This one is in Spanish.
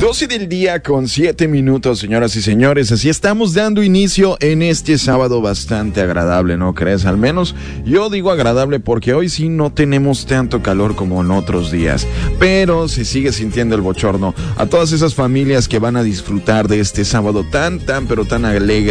12 del día con 7 minutos, señoras y señores. Así estamos dando inicio en este sábado bastante agradable, ¿no crees? Al menos yo digo agradable porque hoy sí no tenemos tanto calor como en otros días, pero se sigue sintiendo el bochorno. A todas esas familias que van a disfrutar de este sábado tan alegre,